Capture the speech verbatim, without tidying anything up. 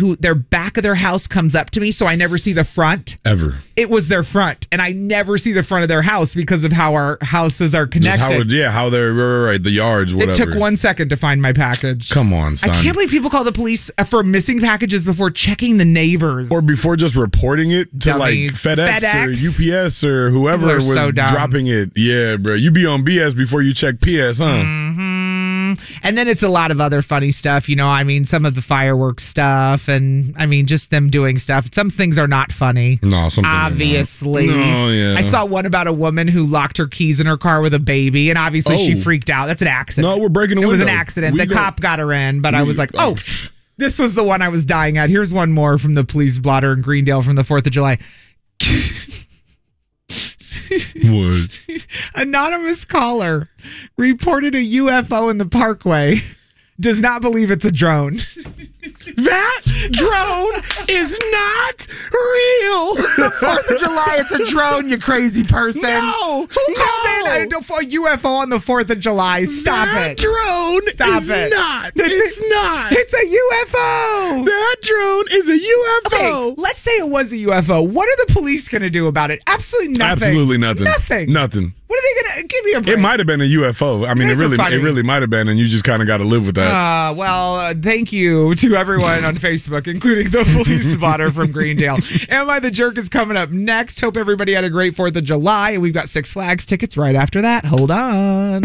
who their back of their house comes up to me, so I never see the front. Ever. It was their front, and I never see the front of their house because of how our houses are connected. Just how it, yeah, how they're, right, right, right, the yards, whatever. It took one second to find my package. Come on, son. I can't believe people call the police for missing packages before checking the neighbors. Or before just reporting it to Dummies. like FedEx, FedEx or U P S or whoever was so dropping it. Yeah, bro. You be on B S before you check P S, huh? Mm-hmm. And then it's a lot of other funny stuff. You know, I mean, some of the fireworks stuff, and I mean, just them doing stuff. Some things are not funny. No, some things obviously. Are not. No, yeah. I saw one about a woman who locked her keys in her car with a baby, and obviously Oh. she freaked out. That's an accident. No, we're breaking the It was an window. accident. We The go- cop got her in, but I we- was like, oh. oh, this was the one I was dying at. Here's one more from the police blotter in Greendale from the fourth of July. What? Anonymous caller reported a U F O in the parkway. Does not believe it's a drone. That drone is not real. It's the fourth of July. It's a drone, you crazy person. No. Who called in a, a U F O on the fourth of July? Stop that it. drone Stop is it. not. It's, It's a, not. It's a U F O. That drone is a U F O. Okay, let's say it was a U F O. What are the police going to do about it? Absolutely nothing. Absolutely nothing. Nothing. Nothing. What are they going to give me a break? It might have been a U F O. I mean, You it guys are really, funny. it really might have been, and you just kind of got to live with that. Uh, well, uh, thank you to everyone on Facebook, including the police spotter from Greendale. Am I the Jerk is coming up next. Hope everybody had a great fourth of July. We've got Six Flags tickets right after that. Hold on.